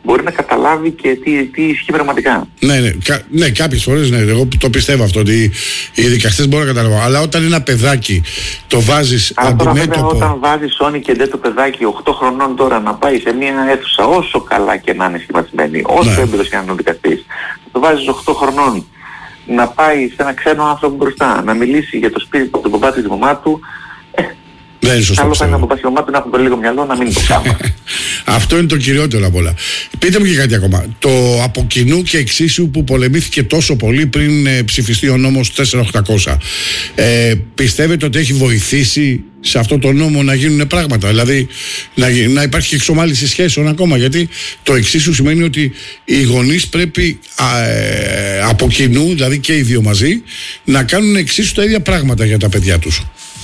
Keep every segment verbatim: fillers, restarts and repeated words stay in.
μπορεί να καταλάβει και τι, τι ισχύει πραγματικά. Ναι, ναι, κα, ναι κάποιες φορές ναι, εγώ το πιστεύω αυτό ότι οι δικαστές μπορούν να καταλάβουν. Αλλά όταν ένα παιδάκι το βάζεις αλλά αντιμέτωπο. Τώρα, βέβαια, όταν βάζεις Σόνι και ντε το παιδάκι οκτώ χρονών τώρα να πάει σε μια αίθουσα, όσο καλά και να είναι σχηματισμένη, όσο ναι. έμπειρος και να είναι ο δικαστής, το βάζεις οκτώ χρονών να πάει σε ένα ξένο άνθρωπο μπροστά, να μιλήσει για το σπίτι του, τον παπά του, τη μαμά του. Δεν είναι σωστό. Καλό θα είναι να παπάσει η μαμά του να έχουν το λίγο μυαλό να μην το κάνουμε. Αυτό είναι το κυριότερο απ' όλα. Πείτε μου και κάτι ακόμα. Το από κοινού και εξίσου που πολεμήθηκε τόσο πολύ πριν ε, ψηφιστεί ο νόμος τέσσερα χιλιάδες οκτακόσια. Ε, πιστεύετε ότι έχει βοηθήσει σε αυτό το νόμο να γίνουν πράγματα? Δηλαδή να, να υπάρχει και εξομάλυση σχέσεων ακόμα? Γιατί το εξίσου σημαίνει ότι οι γονείς πρέπει α, ε, από κοινού, δηλαδή και οι δύο μαζί, να κάνουν εξίσου τα ίδια πράγματα για τα παιδιά τους.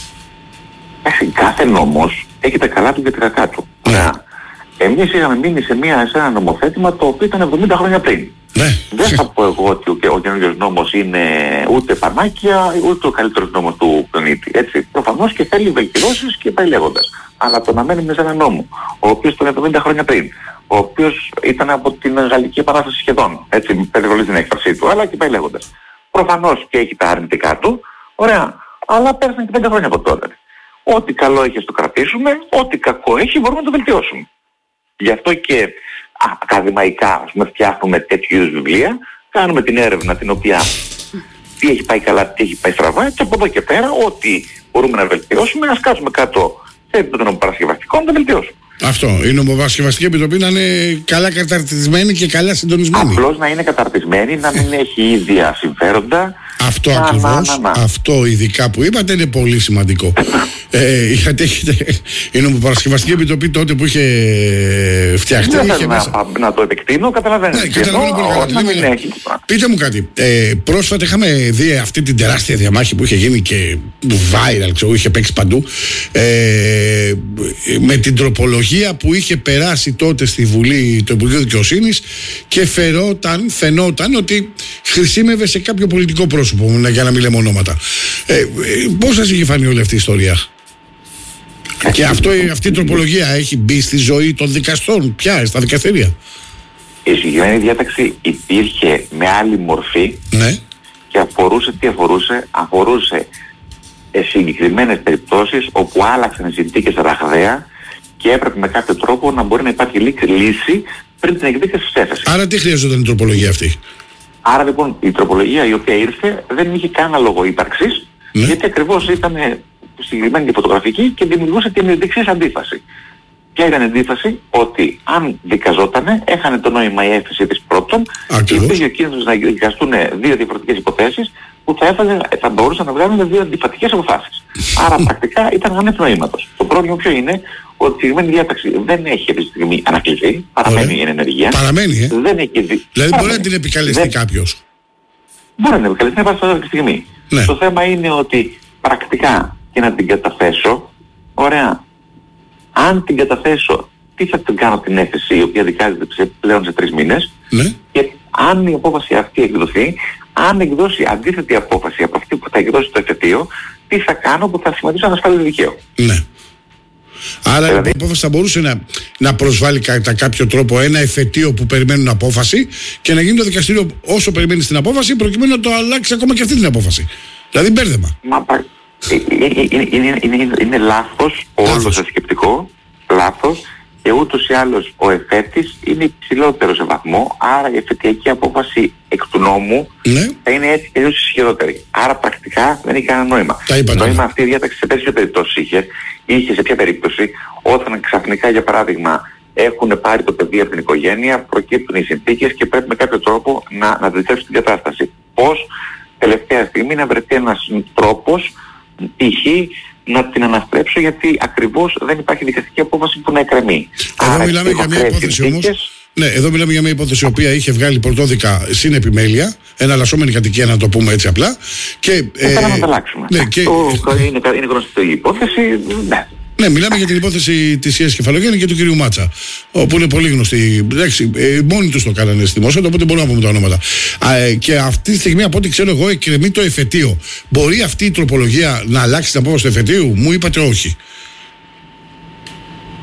Κάθε νόμος έχει τα καλά του και τα κακά του. Ναι. Εμείς είχαμε μείνει σε, μια, σε ένα νομοθέτημα το οποίο ήταν εβδομήντα χρόνια πριν. Ναι. Δεν θα πω εγώ ότι ο, ο καινούργιος νόμος είναι ούτε πανάκια, ούτε ο καλύτερος νόμος του πλανήτη. Έτσι, προφανώς και θέλει βελτιώσεις και πάει λέγοντας. Αλλά το να μένουμε σε ένα νόμο, ο οποίος ήταν εβδομήντα χρόνια πριν, ο οποίος ήταν από την Γαλλική Επανάσταση σχεδόν, έτσι, περιβολή την έκφρασή του, αλλά και πάει λέγοντας. Προφανώς και έχει τα αρνητικά του, ωραία, αλλά πέρασαν και πέντε χρόνια από τότε. Ό,τι καλό έχει ας το κρατήσουμε, ό,τι κακό έχει μπορούμε να το βελτιώσουμε. Γι' αυτό και ακαδημαϊκά ας πούμε, φτιάχνουμε τέτοιου είδους βιβλία, κάνουμε την έρευνα την οποία τι έχει πάει καλά, τι έχει πάει στραβά και από εδώ και πέρα ό,τι μπορούμε να βελτιώσουμε, ας κάτσουμε κάτω σε επίπεδο νομοπαρασκευαστικό να το βελτιώσουμε. Αυτό, η νομοπαρασκευαστική επιτροπή να είναι καλά καταρτισμένη και καλά συντονισμένη. Απλώς να είναι καταρτισμένη, να μην έχει ίδια συμφέροντα. Αυτό να, ακριβώς, να, να, να. αυτό ειδικά που είπατε είναι πολύ σημαντικό. ε, γιατί έχετε, η νομοπαρασκευαστική επιτροπή τότε που είχε φτιαχτεί. Δεν είχε θέλω μέσα... να, να το επεκτείνω, καταλαβαίνετε. Ναι, καταλαβαίνω πολύ καλά. Μην έχει. Πείτε μου κάτι. Ε, πρόσφατα είχαμε δει αυτή την τεράστια διαμάχη που είχε γίνει και viral, ξέρω, είχε παίξει παντού. Ε, με την τροπολογία που είχε περάσει τότε στη Βουλή του Υπουργείου Δικαιοσύνης και φερόταν, φαινόταν ότι χρησιμεύε σε κάποιο πολιτικό πρόσωπο, για να μην λέμε ονόματα. Ε, ε, πώς σας είχε φανεί όλη αυτή η ιστορία? Και αυτό, αυτή η τροπολογία έχει μπει στη ζωή των δικαστών πια, στα δικαστήρια? Η συγκεκριμένη διάταξη υπήρχε με άλλη μορφή, ναι. Και αφορούσε, τι αφορούσε, αφορούσε ε, συγκεκριμένες περιπτώσεις όπου άλλαξαν οι συνθήκες ραγδαία και έπρεπε με κάποιο τρόπο να μπορεί να υπάρχει λύση πριν την εκδίκαση της έφεσης. Άρα τι χρειαζόταν η τροπολογία αυτή? Άρα λοιπόν η τροπολογία η οποία ήρθε δεν είχε κανένα λόγο ύπαρξης, ναι. Γιατί ακριβώς ήταν συγκεκριμένη και φωτογραφική και δημιουργούσε την εξής αντίφαση. Ποια ήταν η αντίφαση? Ότι αν δικαζότανε, έχανε το νόημα η έφεση της πρώτον και υπήρχε ο κίνδυνος να δικαστούν δύο διαφορετικές υποθέσεις που θα, έφαζε, θα μπορούσαν να βγάλουν δύο αντιφατικές αποφάσεις. Άρα πρακτικά ήταν άνευ νοήματος. Το πρόβλημα ποιο είναι? Ότι η συγκεκριμένη διάταξη δεν έχει αυτή τη στιγμή ανακληθεί, παραμένει εν ενεργεία. Παραμένει, ε. Δεν έχει δει... Δηλαδή μπορεί να την επικαλεστεί δεν... κάποιος. Μπορεί να την επικαλεστεί αυτή τη στιγμή. Ναι. Το θέμα είναι ότι πρακτικά και να την καταθέσω, ωραία, αν την καταθέσω, τι θα την κάνω την έφεση η οποία δικάζεται πλέον σε τρεις μήνες, ναι. Και αν η απόφαση αυτή εκδοθεί, αν εκδώσει αντίθετη απόφαση από αυτή που θα εκδώσει το εφετείο, τι θα κάνω που θα σημαντήσω ανασφάλεια δικαίου. Ναι. Άρα δηλαδή, η απόφαση θα μπορούσε να, να προσβάλλει κατά κάποιο τρόπο ένα εφετείο που περιμένουν απόφαση και να γίνει το δικαστήριο όσο περιμένει την απόφαση προκειμένου να το αλλάξει ακόμα και αυτή την απόφαση. Δηλαδή μπέρδεμα. Μα, είναι, είναι, είναι, είναι, είναι λάθος όλο το σκεπτικό, λάθος, και ούτως ή άλλως ο εφέτης είναι υψηλότερο σε βαθμό, άρα η εφετειακή απόφαση εκ του νόμου, ναι. Θα είναι έτσι και αλλιώς ισχυρότερη. Άρα πρακτικά δεν έχει κανένα νόημα. Το νόημα αυτή η διάταξη σε τέτοιες περιπτώσεις είχε, είχε σε ποια περίπτωση, όταν ξαφνικά για παράδειγμα έχουν πάρει το παιδί από την οικογένεια, προκύπτουν οι συνθήκες και πρέπει με κάποιο τρόπο να, να αντιστρέψουν την κατάσταση. Πώς τελευταία στιγμή να βρεθεί ένας τρόπος, π.χ. να την αναστρέψω, γιατί ακριβώς δεν υπάρχει δικαστική απόφαση που να εκκρεμεί. Εδώ Άρα, μιλάμε για μια υπόθεση όμως. Ναι, εδώ μιλάμε για μια υπόθεση η οποία είχε βγάλει πρωτόδικα συν επιμέλεια, εναλλασσόμενη κατοικία, να το πούμε έτσι απλά. Και, ε, ε, να τα αλλάξουμε. Ναι, και, το, είναι, είναι γνωστή η υπόθεση. Ναι. Ναι, μιλάμε για την υπόθεση της Ιας Κεφαλογέννη και του κυρίου Μάτσα, όπου είναι πολύ γνωστή. Εντάξει, ε, μόνοι τους το κάνανε στη δημόσια, οπότε μπορούμε να πούμε τα ονόματα. Α, ε, και αυτή τη στιγμή, από ό,τι ξέρω εγώ, εκκρεμεί το εφετείο. Μπορεί αυτή η τροπολογία να αλλάξει την απόφαση του εφετείου? Μου είπατε όχι.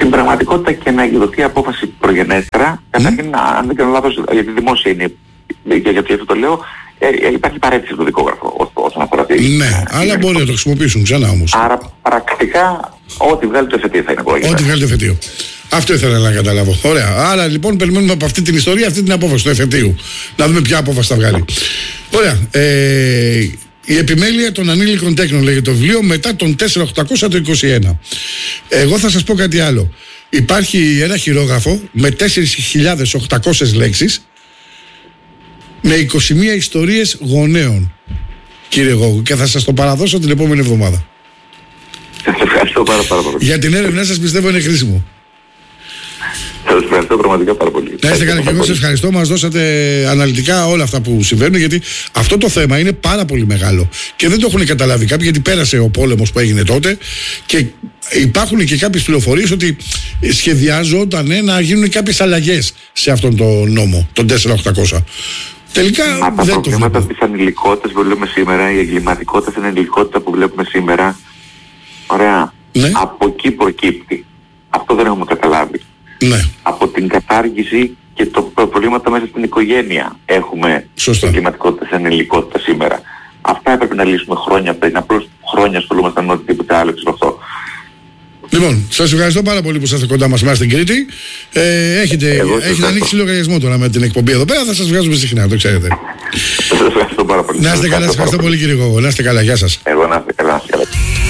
Στην πραγματικότητα και να εκδοθεί απόφαση προγενέστερα, καταρχήν, mm. αν δεν κάνω λάθος, γιατί δημόσια είναι, γιατί αυτό το λέω, ε, ε, υπάρχει παρέτηση στο δικόγραφο όσον αφορά τη... Ναι, αλλά μπορεί να το χρησιμοποιήσουν ξανά όμως. Άρα πρακτικά ό,τι βγάλει το εφετείο θα είναι πρόγευμα. Ό,τι βγάλει το εφετείο. Αυτό ήθελα να καταλάβω. Ωραία. Άρα λοιπόν περιμένουμε από αυτή την ιστορία, αυτή την απόφαση του εφετείου. Να δούμε ποια απόφαση θα βγάλει. Ωραία. Ε, η επιμέλεια των ανήλικων τέκνων λέγεται το βιβλίο μετά τον τέσσερα χιλιάδες οκτακόσια το είκοσι ένα. Εγώ θα σας πω κάτι άλλο. Υπάρχει ένα χειρόγραφο με τέσσερις χιλιάδες οκτακόσιες λέξεις με είκοσι μία ιστορίες γονέων, κύριε Γόγου, και θα σας το παραδώσω την επόμενη εβδομάδα. Σας ευχαριστώ πάρα, πάρα πολύ. Για την έρευνά σας πιστεύω είναι χρήσιμο. Σας ευχαριστώ πραγματικά πάρα πολύ. Να είστε καλά και εγώ σας ευχαριστώ. Μας δώσατε αναλυτικά όλα αυτά που συμβαίνουν, γιατί αυτό το θέμα είναι πάρα πολύ μεγάλο και δεν το έχουν καταλάβει κάποιοι, γιατί πέρασε ο πόλεμος που έγινε τότε και υπάρχουν και κάποιες πληροφορίες ότι σχεδιάζονταν ε, να γίνουν κάποιες αλλαγές σε αυτόν τον νόμο, τον τέσσερα χιλιάδες οκτακόσια. Τελικά Μα, δεν τα το προβλήματα της ανηλικότητας που βλέπουμε σήμερα, η εγκληματικότητα στην ανηλικότητα που βλέπουμε σήμερα, ωραία, ναι. Από εκεί προκύπτει. Αυτό δεν έχουμε καταλάβει. Ναι. Από την κατάργηση και το προβλήματα μέσα στην οικογένεια έχουμε εγκληματικότητα στην ανηλικότητα σήμερα. Αυτά έπρεπε να λύσουμε χρόνια πριν. Απλώς χρόνια ασχολούμασταν με οτιδήποτε άλλο από αυτό. Λοιπόν, σας ευχαριστώ πάρα πολύ που είσαστε κοντά μας μέσα στην Κρήτη. Ε, έχετε έχετε ανοίξει λογαριασμό τώρα με την εκπομπή εδώ πέρα, θα σας βγάζουμε συχνά, το ξέρετε. Σας ευχαριστώ πάρα πολύ. Να είστε καλά, σας ευχαριστώ πολύ κύριε Γόγο. Να είστε καλά, γεια σας. Εγώ να είστε καλά, να είστε καλά.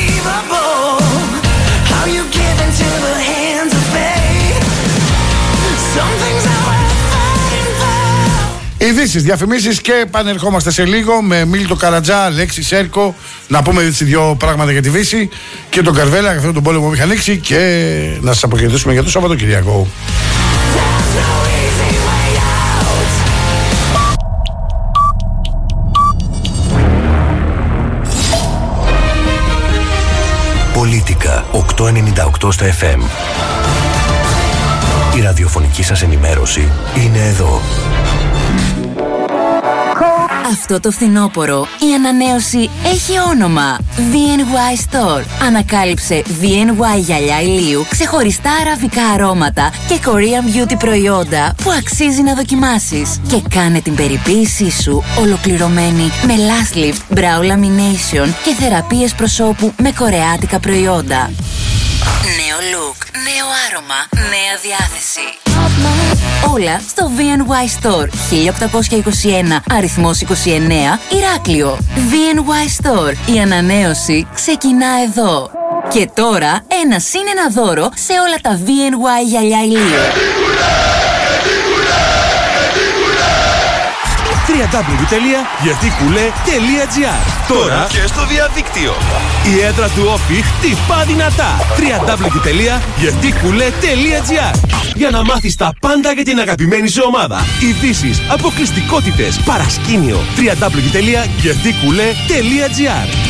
Ειδήσεις, διαφημίσεις και επανερχόμαστε σε λίγο με Μίλτο Καρατζά, Λέξη Σέρκο. Να πούμε έτσι δύο πράγματα για τη Βύση και τον Καρβέλα, για αυτόν τον πόλεμο που είχε ανοίξει, και να σας αποχαιρετήσουμε για το Σαββατοκυριακό. Πολίτικα οκτακόσια ενενήντα οκτώ στα εφ εμ. Η ραδιοφωνική σας ενημέρωση είναι εδώ. Αυτό το φθινόπωρο η ανανέωση έχει όνομα βι εν γουάι Store. Ανακάλυψε βι εν γουάι γυαλιά ηλίου, ξεχωριστά αραβικά αρώματα και Korean beauty προϊόντα που αξίζει να δοκιμάσεις. Και κάνε την περιποίησή σου ολοκληρωμένη με lash lift, brow lamination και θεραπείες προσώπου με κορεάτικα προϊόντα. Νέο look, νέο άρωμα, νέα διάθεση. Όλα στο βι εν γουάι Store, χίλια οκτακόσια είκοσι ένα, αριθμός είκοσι εννέα, Ηράκλειο. βι εν γουάι Store, η ανανέωση ξεκινά εδώ. Και τώρα ένα συν ένα δώρο σε όλα τα βι εν γουάι γυαλιά ηλίου. double-u double-u double-u τελεία γερτικουλέ τελεία τζι άρ. Τώρα και στο διαδίκτυο. Η έδρα του Όφι χτυπά δυνατά. double-u double-u double-u τελεία γερτικουλέ τελεία τζι άρ. Για να μάθεις τα πάντα για την αγαπημένη σου ομάδα. Ειδήσεις, αποκλειστικότητες, παρασκήνιο. double-u double-u double-u τελεία γερτικουλέ τελεία τζι άρ.